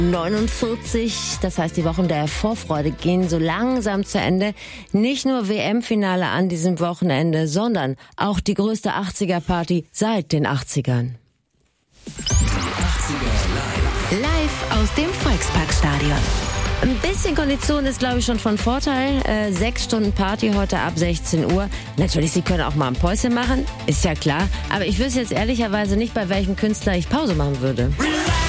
49, das heißt, die Wochen der Vorfreude gehen so langsam zu Ende. Nicht nur WM-Finale an diesem Wochenende, sondern auch die größte 80er-Party seit den 80ern. 80er Live aus dem Volksparkstadion. Ein bisschen Kondition ist, glaube ich, schon von Vorteil. 6 Stunden Party heute ab 16 Uhr. Natürlich, Sie können auch mal ein Päuschen machen, ist ja klar. Aber ich wüsste jetzt ehrlicherweise nicht, bei welchem Künstler ich Pause machen würde. Relax.